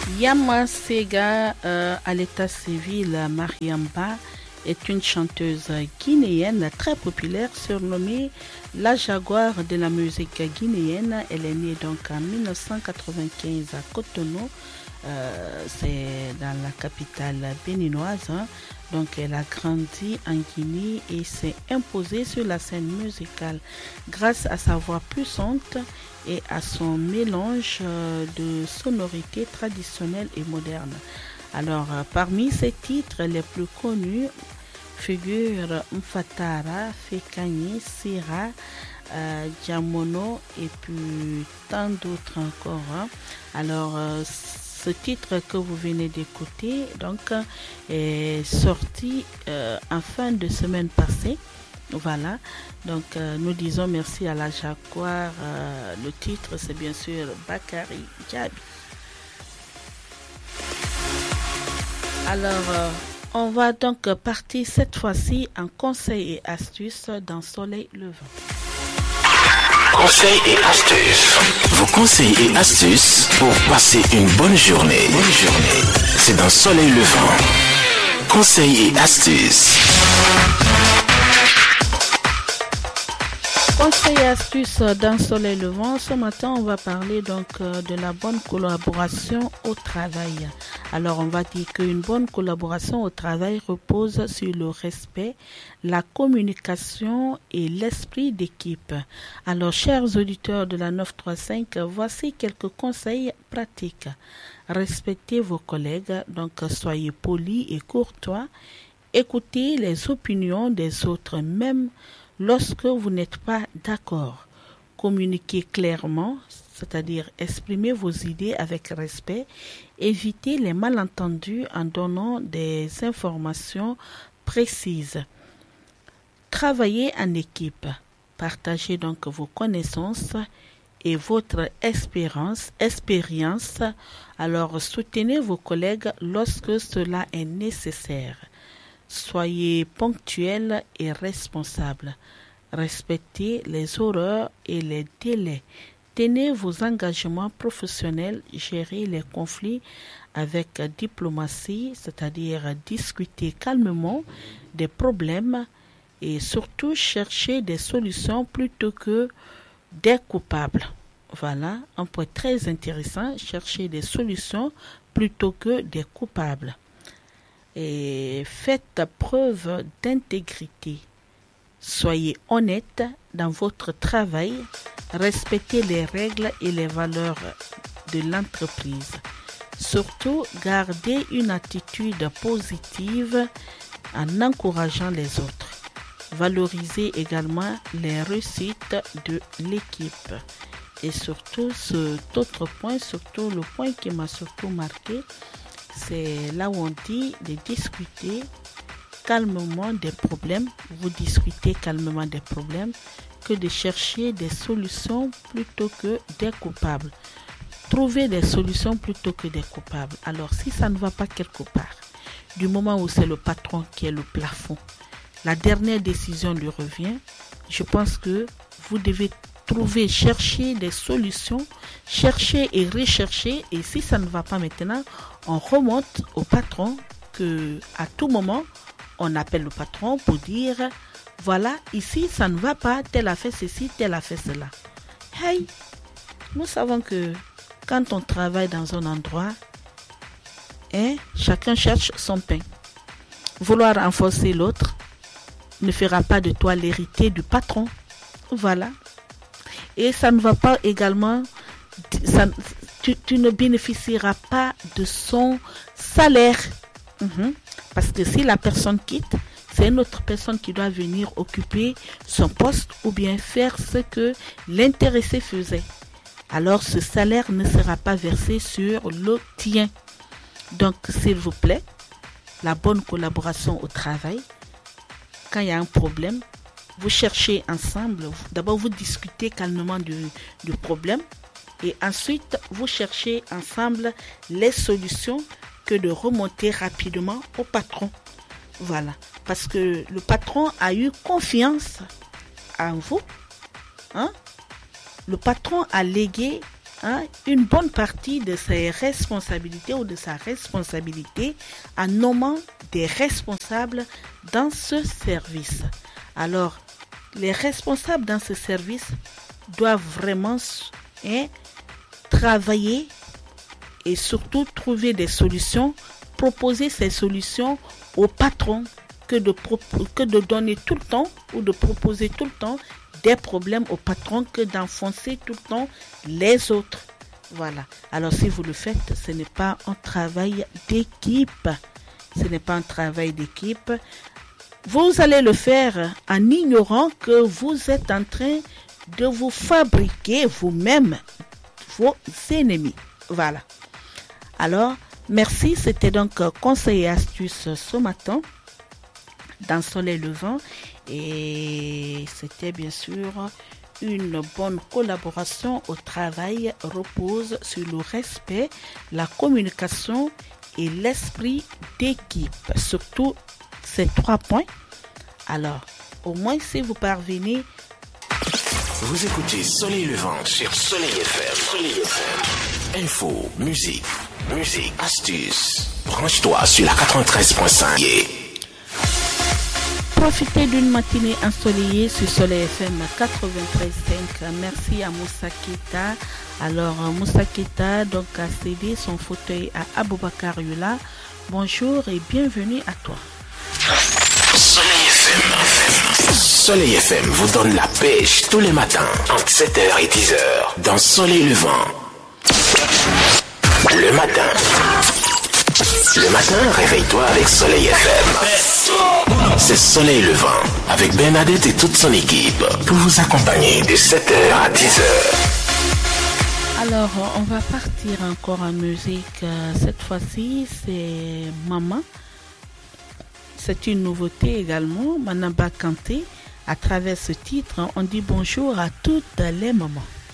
Yama Sega, à l'état civil, Mariamba, est une chanteuse guinéenne très populaire surnommée la Jaguar de la musique guinéenne. Elle est née donc en 1995 à Cotonou, c'est dans la capitale béninoise. Donc elle a grandi en Guinée et s'est imposée sur la scène musicale grâce à sa voix puissante et à son mélange de sonorités traditionnelles et modernes. Alors parmi ses titres les plus connus figurent Mfatara, Fekanye, Sira, Diamono et puis tant d'autres encore. Alors ce titre que vous venez d'écouter donc est sorti en fin de semaine passée. Voilà, donc nous disons merci à la Jaguar. Le titre c'est bien sûr Bakary Djabi. Alors on va donc partir cette fois-ci en conseils et astuces dans Soleil Levant. Conseils et astuces. Vos conseils et astuces pour passer une bonne journée. C'est dans Soleil Levant. Conseils et astuces. Conseils et astuces dans Soleil Levant. Ce matin, on va parler donc de la bonne collaboration au travail. Alors, on va dire qu'une bonne collaboration au travail repose sur le respect, la communication et l'esprit d'équipe. Alors, chers auditeurs de la 935, voici quelques conseils pratiques. Respectez vos collègues, donc soyez polis et courtois. Écoutez les opinions des autres, même lorsque vous n'êtes pas d'accord. Communiquez clairement, c'est-à-dire exprimez vos idées avec respect. Évitez les malentendus en donnant des informations précises. Travaillez en équipe. Partagez donc vos connaissances et votre expérience. Alors soutenez vos collègues lorsque cela est nécessaire. Soyez ponctuels et responsables. Respectez les horaires et les délais. Tenez vos engagements professionnels. Gérez les conflits avec diplomatie, c'est-à-dire discuter calmement des problèmes et surtout chercher des solutions plutôt que des coupables. Voilà un point très intéressant. Chercher des solutions plutôt que des coupables. Et faites preuve d'intégrité. Soyez honnête dans votre travail. Respectez les règles et les valeurs de l'entreprise. Surtout, gardez une attitude positive en encourageant les autres. Valorisez également les réussites de l'équipe. Et surtout, cet autre point, surtout le point qui m'a surtout marqué, c'est là où on dit de discuter calmement des problèmes. Vous discutez calmement des problèmes que de chercher des solutions plutôt que des coupables. Trouvez des solutions plutôt que des coupables. Alors si ça ne va pas quelque part, du moment où c'est le patron qui est le plafond, la dernière décision lui revient, je pense que vous devez chercher des solutions, chercher et rechercher, et si ça ne va pas maintenant, on remonte au patron, que à tout moment, on appelle le patron pour dire, voilà, ici ça ne va pas, tel a fait ceci, tel a fait cela. Hey, nous savons que quand on travaille dans un endroit, chacun cherche son pain. Vouloir renforcer l'autre ne fera pas de toi l'héritier du patron. Voilà. Et ça ne va pas également, tu ne bénéficieras pas de son salaire. Parce que si la personne quitte, c'est une autre personne qui doit venir occuper son poste ou bien faire ce que l'intéressé faisait. Alors ce salaire ne sera pas versé sur le tien. Donc s'il vous plaît, la bonne collaboration au travail, quand il y a un problème, vous cherchez ensemble, d'abord vous discutez calmement du problème et ensuite vous cherchez ensemble les solutions que de remonter rapidement au patron. Voilà, parce que le patron a eu confiance en vous. Le patron a légué une bonne partie de ses responsabilités ou de sa responsabilité en nommant des responsables dans ce service. Alors, les responsables dans ce service doivent vraiment travailler et surtout trouver des solutions, proposer ces solutions au patron que de donner tout le temps ou de proposer tout le temps des problèmes au patron que d'enfoncer tout le temps les autres. Voilà. Alors si vous le faites, ce n'est pas un travail d'équipe. Ce n'est pas un travail d'équipe. Vous allez le faire en ignorant que vous êtes en train de vous fabriquer vous-même vos ennemis. Voilà. Alors, merci. C'était donc conseil et astuces ce matin dans Soleil Levant. Et c'était bien sûr une bonne collaboration au travail repose sur le respect, la communication et l'esprit d'équipe. Surtout ces 3 points. Alors, au moins si vous parvenez. Vous écoutez Soleil Levant sur Soleil FM. Soleil FM. Info, musique, astuces. Branche-toi sur la 93.5. Yeah. Profitez d'une matinée ensoleillée sur Soleil FM 93.5. Merci à Moussa Keita. Alors, Moussa Keita donc, a cédé son fauteuil à Aboubakar Yula. Bonjour et bienvenue à toi. Soleil FM. Soleil FM vous donne la pêche tous les matins entre 7h et 10h dans Soleil Levant. Le matin, réveille-toi avec Soleil FM. C'est Soleil Levant avec Bernadette et toute son équipe pour vous accompagner de 7h à 10h. Alors, on va partir encore en musique. Cette fois-ci, c'est Maman. C'est une nouveauté également, Manaba Kanté. À travers ce titre, on dit bonjour à toutes les mamans.